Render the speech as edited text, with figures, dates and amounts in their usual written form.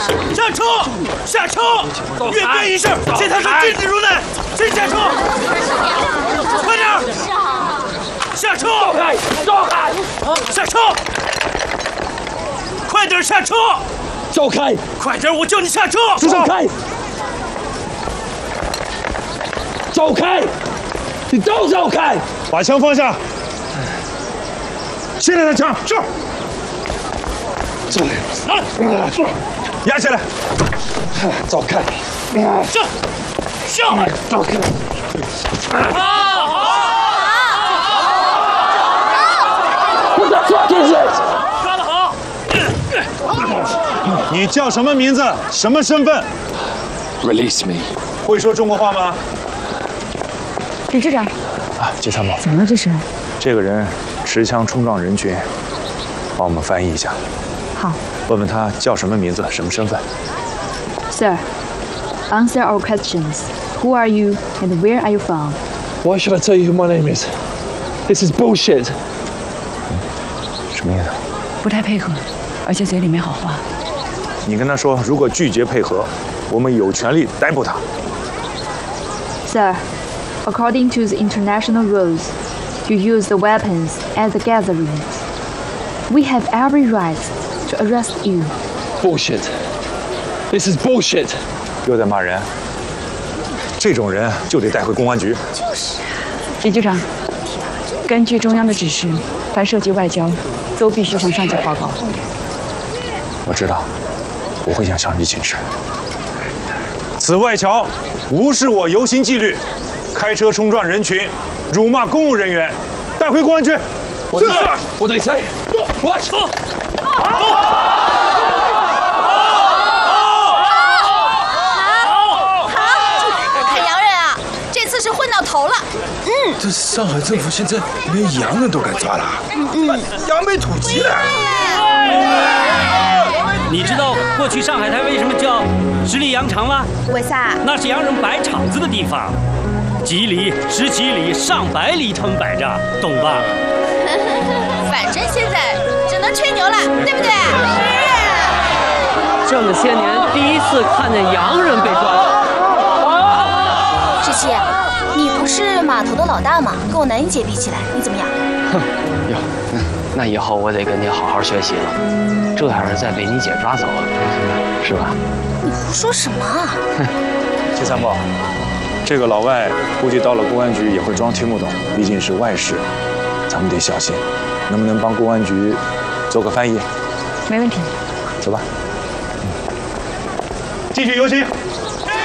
下车！下车！阅兵一事，现在是禁止入内，请下车！快点！下车！ 走开！ 下车！快点下车！ 走开！ 快点，我叫你下车！ 走开！走开！你都走开！ 把枪放下！现在的枪是。 拿来！ 压下来！ 走开！ 上来！ 走开！我的抓紧人！ 抓得好！ 你叫什么名字？什么身份 Release me！ 会说中国话吗？ 李支长， 啊，季参谋， 怎么了这是？ 这个人持枪冲撞人群，帮我们翻译一下。 好。 问问他叫什么名字，什么身份 Sir, answer our questions. Who are you and where are you from? Why should I tell you who my name is? This is bullshit. 什么意思？ 不太配合，而且嘴里没好话。 你跟他说，如果拒绝配合，我们有权利逮捕他。 Sir, according to the international rules, you use the weapons at the gathering. We have every right to arrest you. Bullshit. This is bullshit. 又在骂人，这种人就得带回公安局。 李局长，根据中央的指示，凡涉及外交，都必须向上级报告。 我知道，我会向上级请示。此外侨无视我游行纪律，开车冲撞人群，辱骂公务人员，带回公安局。 What did he say? What? 头了， 这上海政府现在连洋人都敢抓了，扬眉吐气了。 你知道过去上海滩为什么叫十里洋场吗？ 为啥？ 那是洋人摆场子的地方，几里、十几里、上百里他们摆着，懂吧？ 反正现在只能吹牛了，对不对？ 这么些年第一次看见洋人被抓。 志气。你不是码头的老大吗？跟我南英姐比起来，你怎么样？ 哼，哟，那以后我得跟你好好学习了，这要是再被你姐抓走，是吧？ 你胡说什么啊？ 季参谋，这个老外估计到了公安局也会装听不懂，毕竟是外事，咱们得小心。能不能帮公安局做个翻译？ 没问题。 走吧。继续游行。